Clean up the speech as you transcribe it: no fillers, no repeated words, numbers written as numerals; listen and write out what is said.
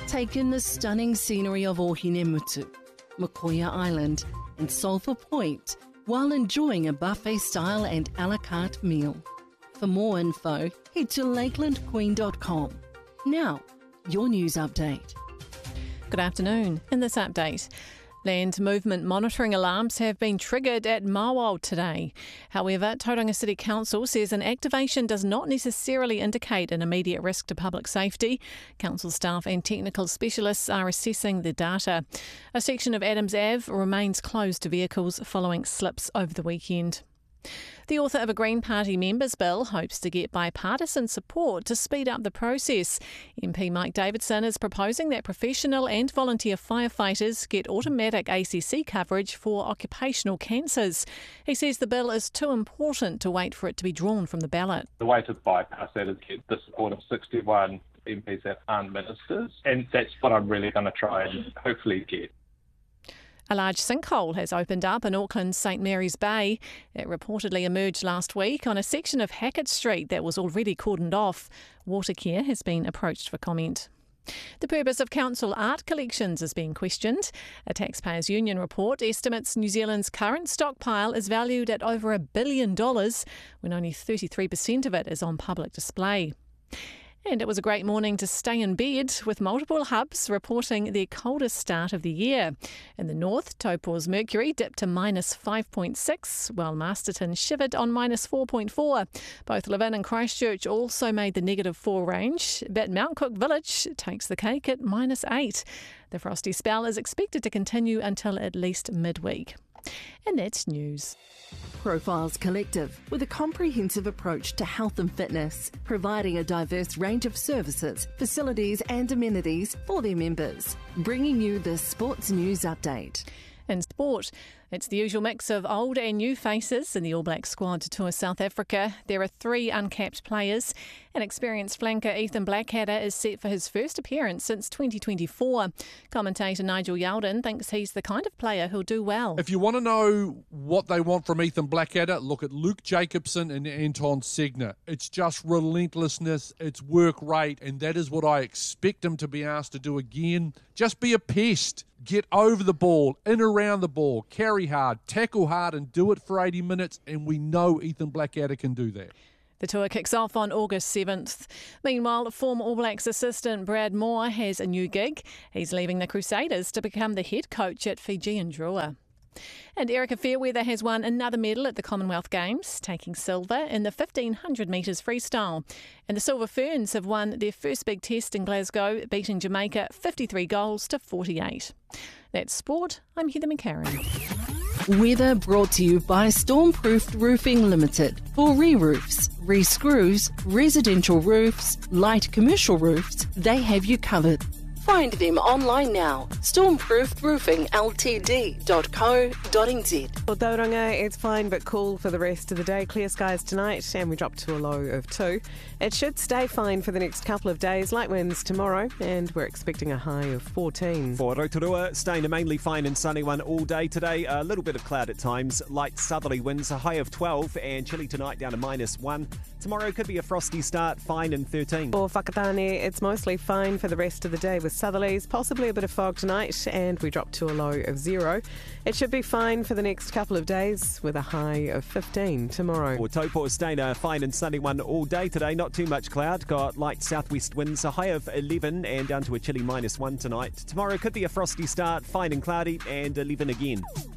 Take in the stunning scenery of Ohinemutu, Makoia Island and Sulphur Point while enjoying a buffet-style and a la carte meal. For more info, head to lakelandqueen.com. Now, your news update. Good afternoon. In this update, land movement monitoring alarms have been triggered at Mawao today. However, Tauranga City Council says an activation does not necessarily indicate an immediate risk to public safety. Council staff and technical specialists are assessing the data. A section of Adams Ave remains closed to vehicles following slips over the weekend. The author of a Green Party members' bill hopes to get bipartisan support to speed up the process. MP Mike Davidson is proposing that professional and volunteer firefighters get automatic ACC coverage for occupational cancers. He says the bill is too important to wait for it to be drawn from the ballot. The way to bypass that is get the support of 61 MPs that aren't ministers, and that's what I'm really going to try and hopefully get. A large sinkhole has opened up in Auckland's St Mary's Bay. It reportedly emerged last week on a section of Hackett Street that was already cordoned off. Watercare has been approached for comment. The purpose of council art collections is being questioned. A Taxpayers Union report estimates New Zealand's current stockpile is valued at over $1 billion, when only 33% of it is on public display. And it was a great morning to stay in bed, with multiple hubs reporting their coldest start of the year. In the north, Taupō's mercury dipped to -5.6, while Masterton shivered on -4.4. Both Levin and Christchurch also made the -4 range, but Mount Cook Village takes the cake at -8. The frosty spell is expected to continue until at least midweek. And that's news. Profiles Collective, with a comprehensive approach to health and fitness, providing a diverse range of services, facilities and amenities for their members. Bringing you the Sports News Update. In sport, it's the usual mix of old and new faces in the All Blacks squad to tour South Africa. There are 3 uncapped players. An experienced flanker, Ethan Blackadder, is set for his first appearance since 2024. Commentator Nigel Yalden thinks he's the kind of player who'll do well. If you want to know what they want from Ethan Blackadder, look at Luke Jacobson and Anton Segner. It's just relentlessness, it's work rate, and that is what I expect him to be asked to do again. Just be a pest. Get over the ball, in around the ball, carry hard, tackle hard and do it for 80 minutes, and we know Ethan Blackadder can do that. The tour kicks off on August 7th. Meanwhile, former All Blacks assistant Brad Moore has a new gig. He's leaving the Crusaders to become the head coach at Fijian Drua. And Erica Fairweather has won another medal at the Commonwealth Games, taking silver in the 1500 metres freestyle. And the Silver Ferns have won their first big test in Glasgow, beating Jamaica 53 goals to 48. That's sport. I'm Heather McCarran. Weather brought to you by Stormproofed Roofing Limited. For re-roofs, re-screws, residential roofs, light commercial roofs, they have you covered. Find them online now. Stormproofedroofingltd.co.nz. For Tauranga, it's fine but cool for the rest of the day. Clear skies tonight and we drop to a low of 2. It should stay fine for the next couple of days. Light winds tomorrow and we're expecting a high of 14. For Rotorua, staying a mainly fine and sunny one all day today. A little bit of cloud at times. Light southerly winds, a high of 12 and chilly tonight down to -1. Tomorrow could be a frosty start, fine and 13. For Whakatane, it's mostly fine for the rest of the day with southerlies, possibly a bit of fog tonight, and we drop to a low of 0. It should be fine for the next couple of days with a high of 15 tomorrow. For Taupō, staying a fine and sunny one all day today. Not too much cloud. Got light southwest winds, a high of 11 and down to a chilly -1 tonight. Tomorrow could be a frosty start, fine and cloudy and 11 again.